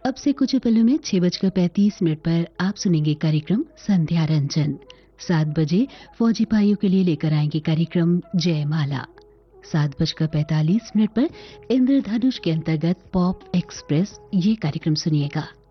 अब से कुछ पलों में 6:35 पर आप सुनेंगे कार्यक्रम संध्या रंजन। 7 बजे फौजी भाइयों के लिए लेकर आएंगे कार्यक्रम जयमाला। 7:45 पर इंद्रधनुष के अंतर्गत पॉप एक्सप्रेस ये कार्यक्रम सुनिएगा।